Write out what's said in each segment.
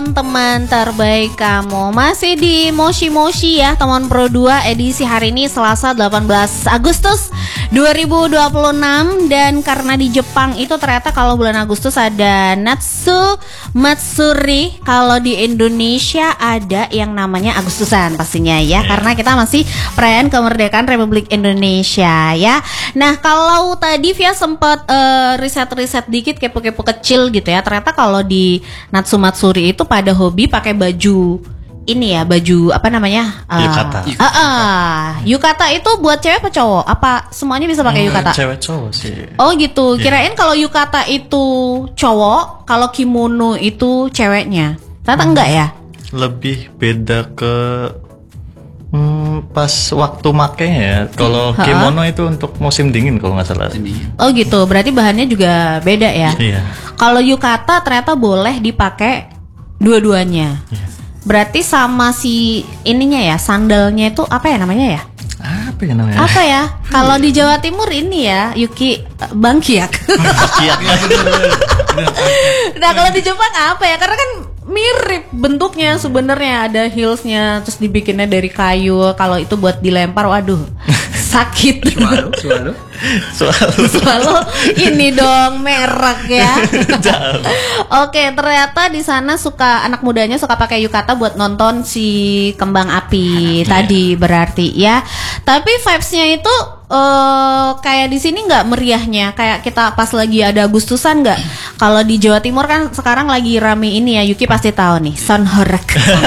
teman terbaik kamu. Masih di Moshi ya, teman Pro 2 edisi hari ini Selasa 18 Agustus 2026. Dan karena di Jepang itu ternyata kalau bulan Agustus ada Natsu Matsuri, kalau di Indonesia ada yang namanya Agustusan pastinya ya, karena kita masih perayaan kemerdekaan Republik Indonesia ya. Nah, kalau tadi Via sempat riset-riset dikit, kepo-kepo kecil gitu ya. Ternyata kalau di Natsu Matsuri itu pada hobi pakai baju ini ya, baju apa namanya? Yukata. Yukata itu buat cewek apa cowok? Apa semuanya bisa pakai yukata? Cewek cowok sih. Oh gitu. Kirain kalau yukata itu cowok, kalau kimono itu ceweknya. Ternyata enggak ya? Lebih beda ke pas waktu makainya ya. Kalau kimono itu untuk musim dingin kalau nggak salah. Oh gitu. Berarti bahannya juga beda ya? Iya. Kalau yukata ternyata boleh dipakai dua-duanya. Iya. Berarti sama si ininya ya, sandalnya itu apa ya namanya ya? Apa ya namanya? Apa ya? Kalau di Jawa Timur ini ya, Yuki Bangkiak. Nah, kalau di Jepang apa ya? Karena kan mirip bentuknya sebenarnya, ada heelsnya, terus dibikinnya dari kayu. Kalau itu buat dilempar, waduh, sakit. Selalu ini dong merek ya. Oke, ternyata di sana suka anak mudanya suka pakai yukata buat nonton si kembang api tadi berarti ya. Tapi vibes-nya itu kayak di sini nggak meriahnya kayak kita pas lagi ada Agustusan nggak? Kalau di Jawa Timur kan sekarang lagi rame ini ya, Yuki pasti tahu nih, Sonhorek.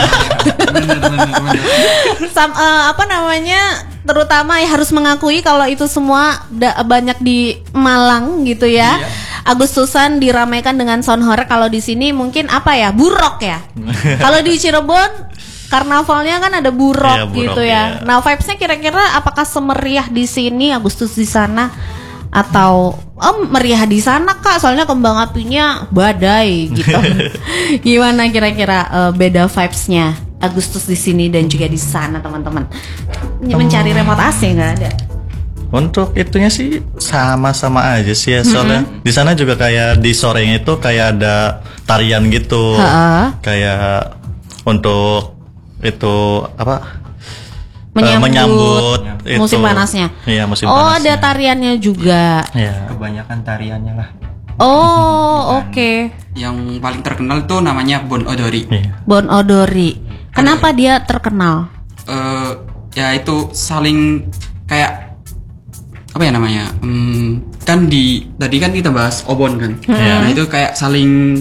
Apa namanya? Terutama ya harus mengakui kalau itu semua banyak di Malang gitu ya. Iya. Agustusan diramaikan dengan Sonhorek. Kalau di sini mungkin apa ya? Burok ya. Kalau di Cirebon karnavalnya kan ada burok, gitu ya. Nah, vibes-nya kira-kira apakah semeriah di sini Agustus di sana atau meriah di sana Kak? Soalnya kembang apinya badai gitu. Gimana kira-kira beda vibes-nya Agustus di sini dan juga di sana, teman-teman? Mencari remote AC nggak ada? Untuk itunya sih sama-sama aja sih ya, soalnya di sana juga kayak di sorenya itu kayak ada tarian gitu, kayak untuk itu apa? Menyambut musim panasnya. Iya, musim panasnya. Oh, ada tariannya juga. Ya. Kebanyakan tariannya lah. Oh, oke. Yang paling terkenal tuh namanya Bon Odori. Bon Odori. Kenapa dia terkenal? Ya itu saling kayak apa ya namanya? Kan tadi kan kita bahas obon kan. Nah, itu kayak saling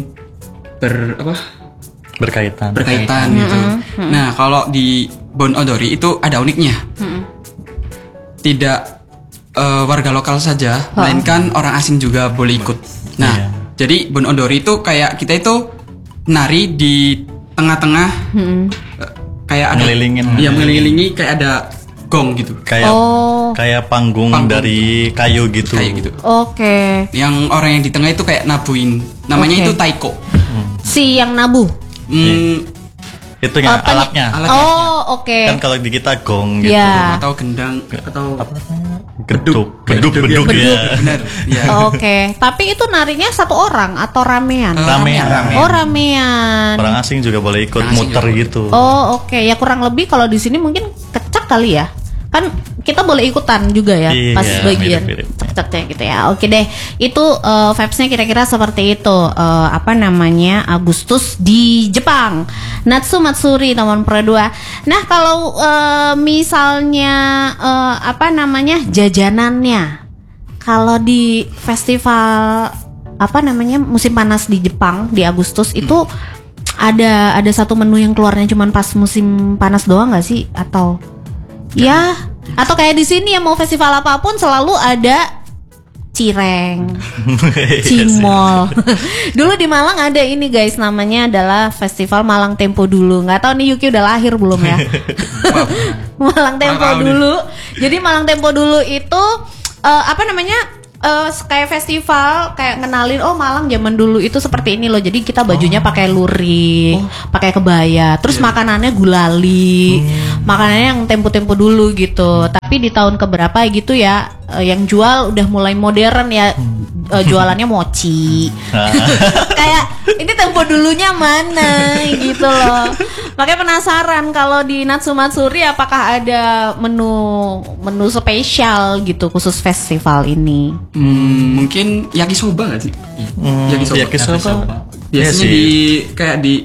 berkaitan gitu. Nah, kalau di Bon Odori itu ada uniknya. Tidak warga lokal saja, melainkan orang asing juga boleh ikut. Nah, jadi Bon Odori itu kayak kita itu nari di tengah-tengah, kayak ada mengelilingi kayak ada gong gitu. Kayak panggung dari kayu gitu. Oke. Yang orang yang di tengah itu kayak nabuin. Namanya itu taiko. Si yang nabuh. Itu yang alatnya. Oh, oke. Kan kalau di kita gong gitu. Atau gendang atau apa namanya? Beduk ya. Benar. Ya. Oke. Tapi itu narinya satu orang atau ramean? Ramean. Oh, ramean. Orang asing juga boleh ikut muter gitu. Oh, oke. Ya kurang lebih kalau di sini mungkin kecak kali ya. Kan kita boleh ikutan juga ya, pas bagian cek-ceknya gitu ya. Oke deh, itu vibes-nya kira-kira seperti itu. Apa namanya, Agustus di Jepang, Natsu Matsuri, teman Pro 2. Nah, kalau misalnya apa namanya, jajanannya, kalau di festival apa namanya musim panas di Jepang di Agustus itu ada satu menu yang keluarnya cuma pas musim panas doang nggak sih? Atau ya, atau kayak di sini ya, mau festival apapun selalu ada cireng, cimol. Dulu di Malang ada ini guys, namanya adalah Festival Malang Tempo Dulu. Nggak tahu nih Yuki udah lahir belum ya? Malang Tempo Dulu. Jadi Malang Tempo Dulu itu apa namanya? Kayak festival, kayak ngenalin Malang zaman dulu itu seperti ini loh. Jadi kita bajunya pakai lurik, pakai kebaya, terus makanannya gulali, makanannya yang tempo-tempo dulu gitu. Tapi di tahun keberapa gitu ya, yang jual udah mulai modern ya, jualannya mochi. Kayak Ini tempo dulunya mana gitu loh. Makanya penasaran kalau di Natsumatsuri apakah ada menu spesial gitu khusus festival ini. Mungkin yakisoba nggak sih? Yakisoba. Biasanya kayak di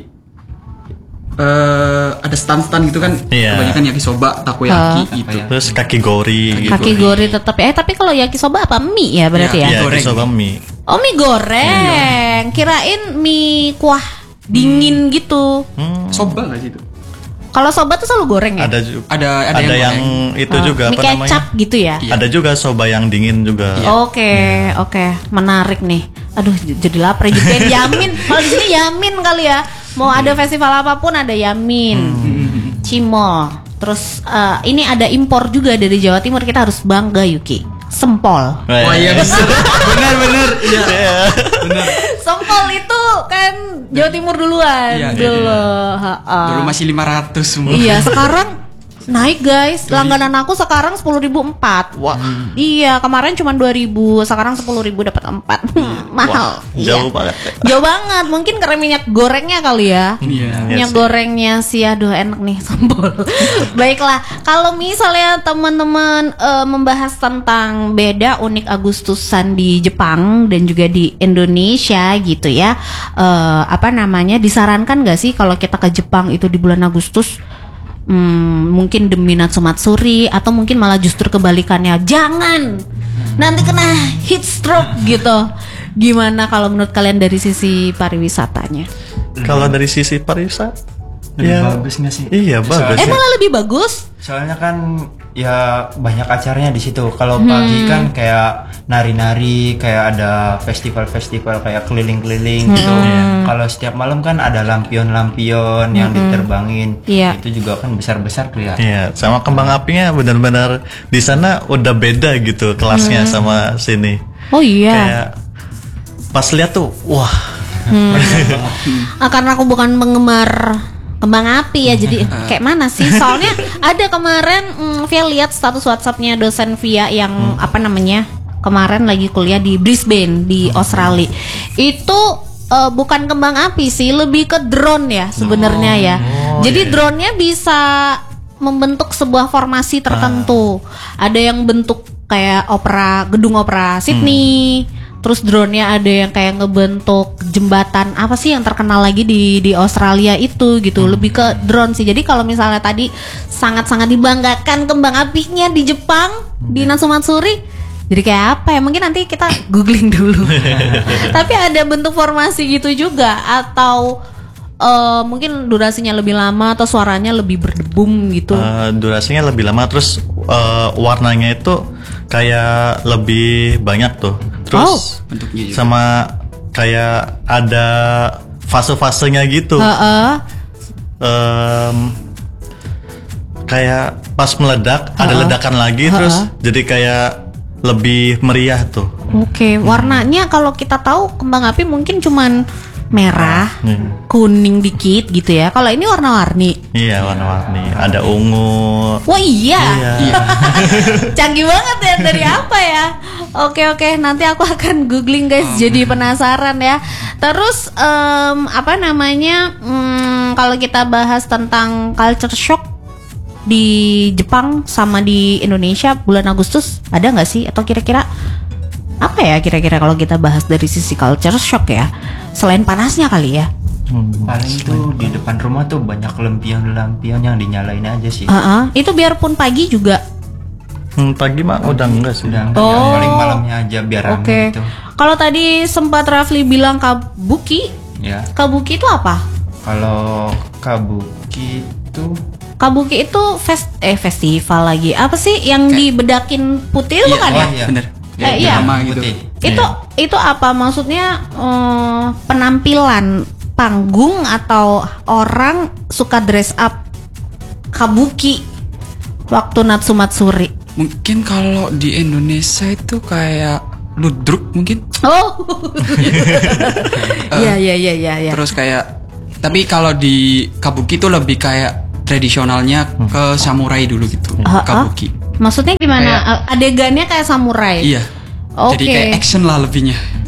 ada stand-stand gitu kan, kebanyakan yakisoba, takoyaki gitu. Terus kakigori. Kakigori tetap ya. Tapi kalau yakisoba apa mie ya berarti ya? Yakisoba mie. Oh mie goreng. Kirain mie kuah dingin gitu. Soba nggak sih itu? Kalau soba tuh selalu goreng ya? Ada yang itu juga mie apa namanya? kecap gitu ya? Ada juga soba yang dingin juga. Oke, menarik nih. Aduh, jadi lapar. Jadi Yamin. Kalau di sini Yamin kali ya. Mau ada festival apapun ada Yamin, Cimol. Terus ini ada impor juga dari Jawa Timur. Kita harus bangga Yuki. Sempol. Oh iya benar. Iya. Benar. Sempol itu kan Jawa Timur duluan. Dulu masih 500 semua. Iya, sekarang naik guys. Langganan aku sekarang 10.004. Wah. Iya, kemarin cuma 2.000, sekarang 10.000 dapat 4. Mahal. Jauh banget. Jauh banget. Mungkin karena minyak gorengnya kali ya. Minyak gorengnya sih aduh enak nih sambal. Baiklah, kalau misalnya teman-teman membahas tentang beda unik Agustusan di Jepang dan juga di Indonesia gitu ya. Disarankan gak sih kalau kita ke Jepang itu di bulan Agustus? Mungkin demi Natsumatsuri atau mungkin malah justru kebalikannya, jangan nanti kena heat stroke gitu. Gimana kalau menurut kalian dari sisi pariwisatanya? Kalau dari sisi pariwisata lebih bagus nggak sih? Iya bagus. Malah lebih bagus? Soalnya kan ya banyak acaranya di situ. Kalau pagi kan kayak nari-nari, kayak ada festival-festival kayak keliling-keliling gitu. Kalau setiap malam kan ada lampion-lampion yang diterbangin. Itu juga kan besar-besar kelihatan. Iya, sama kembang apinya benar-benar di sana udah beda gitu kelasnya sama sini. Oh iya. Kayak pas lihat tuh, wah. Karena aku bukan penggemar kembang api ya, jadi kayak mana sih? Soalnya ada kemarin Via lihat status WhatsAppnya dosen Via yang kemarin lagi kuliah di Brisbane di Australia. Itu bukan kembang api sih, lebih ke drone ya sebenarnya ya. Jadi drone-nya bisa membentuk sebuah formasi tertentu. Ada yang bentuk kayak gedung opera Sydney. Terus drone-nya ada yang kayak ngebentuk jembatan apa sih yang terkenal lagi di Australia itu gitu. Lebih ke drone sih. Jadi kalau misalnya tadi sangat-sangat dibanggakan kembang apinya di Jepang, di Natsumatsuri, jadi kayak apa ya? Mungkin nanti kita googling dulu. Tapi ada bentuk formasi gitu juga atau mungkin durasinya lebih lama atau suaranya lebih berdebum gitu. Durasinya lebih lama, terus warnanya itu kayak lebih banyak tuh. Terus bentuknya juga. sama kayak ada fase-fasenya gitu. Kayak pas meledak ada ledakan lagi, terus jadi kayak lebih meriah tuh. Oke, warnanya kalau kita tahu kembang api mungkin cuman merah, kuning dikit gitu ya. Kalau ini warna-warni. Iya, warna-warni. Ada ungu. Wah iya. Canggih banget ya, dari apa ya? Oke, nanti aku akan googling guys. Jadi penasaran ya. Terus kalau kita bahas tentang culture shock di Jepang sama di Indonesia bulan Agustus, ada nggak sih? Atau kira-kira apa ya kira-kira kalau kita bahas dari sisi culture shock ya? Selain panasnya kali ya. Paling tuh di depan rumah tuh banyak lampion-lampion yang dinyalain aja sih. Itu biarpun pagi juga. Pagi mah udah enggak sih. Udah enggak, yang paling malamnya aja biar rame gitu. Kalau tadi sempat Rafli bilang kabuki. Ya. Kabuki itu apa? Kalau kabuki itu festival lagi. Apa sih yang dibedakin putih itu bukan ya? Iya, bener. Iya. Gitu. Itu apa maksudnya? Penampilan panggung atau orang suka dress up kabuki waktu Natsumatsuri? Mungkin kalau di Indonesia itu kayak ludruk mungkin. Oh. Iya. Terus kayak, tapi kalau di kabuki itu lebih kayak tradisionalnya ke samurai dulu gitu. Kabuki. Maksudnya gimana? Adegannya kayak samurai. Iya. Jadi kayak action lah lebihnya.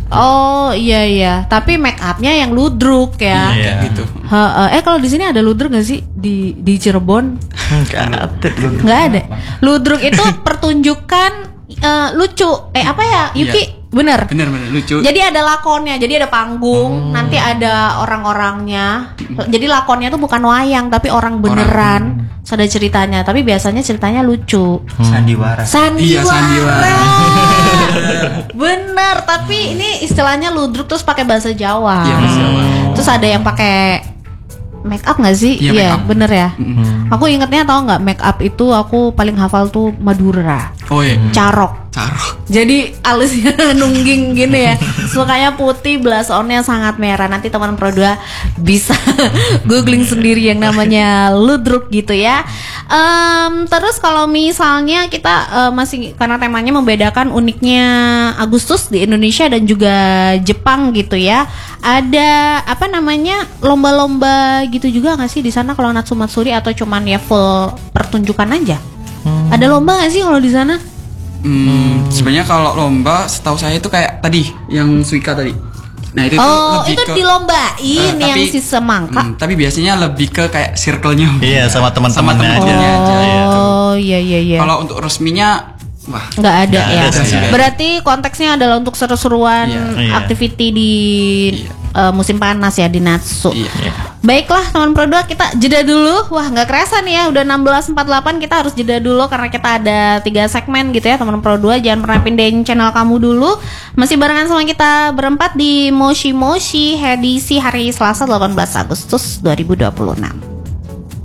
Oh iya. Tapi make upnya yang ludruk ya. Iya. gitu. Kalau di sini ada ludruk nggak sih di Cirebon? Nggak ada. Ludruk itu pertunjukan lucu. Apa ya, Yuki? Bener lucu. Jadi ada lakonnya, jadi ada panggung, nanti ada orang-orangnya. Jadi lakonnya tuh bukan wayang tapi orang beneran. Terus ada ceritanya, tapi biasanya ceritanya lucu. Sandiwara. Iya, sandiwara. Bener, tapi ini istilahnya ludruk terus pakai bahasa Jawa. Iya, bahasa Jawa. Terus ada yang pakai make up nggak sih? Iya, make up. Bener ya. Aku ingetnya tahu nggak, make up itu aku paling hafal tuh Madura. Oh iya. Carok. Jadi alisnya nungging gini ya. Sukanya putih, blush on-nya sangat merah. Nanti teman Pro 2 bisa googling sendiri yang namanya ludruk gitu ya. Terus kalau misalnya kita masih, karena temanya membedakan uniknya Agustus di Indonesia dan juga Jepang gitu ya. Ada apa namanya, lomba-lomba gitu juga nggak sih di sana kalau Natsumatsuri, atau cuman ya full pertunjukan aja? Ada lomba nggak sih kalau di sana? Sebenarnya kalau lomba setahu saya itu kayak tadi yang Suika tadi. Nah itu lebih itu ke, dilombain yang si semangka. Tapi biasanya lebih ke kayak circle-nya. Iya, sama teman-temannya aja. Oh iya. Kalau untuk resminya wah, nggak ada ya. ada sih. Berarti konteksnya adalah untuk seru-seruan Iya. activity di musim panas ya, di Natsu. Iya. Baiklah teman Pro 2, kita jeda dulu. Wah nggak kerasa nih ya, udah 16.48, kita harus jeda dulu karena kita ada 3 segmen gitu ya teman Pro 2. Jangan pernah pindahin channel kamu dulu. Masih barengan sama kita berempat di Moshi Moshi edisi hari Selasa 18 Agustus 2026.